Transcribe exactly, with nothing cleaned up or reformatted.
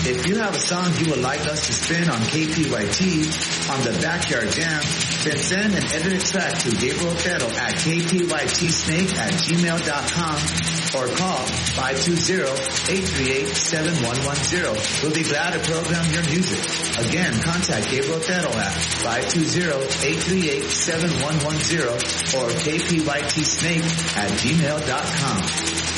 If you have a song you would like us to spin on K P Y T on the Backyard Jam, then send an edited track to Gabriel Otero at k p y t snake at gmail dot com or call five two zero, eight three eight, seven one one zero. We'll be glad to program your music. Again, contact Gabriel Otero at five two zero, eight three eight, seven one one zero or k p y t snake at gmail dot com.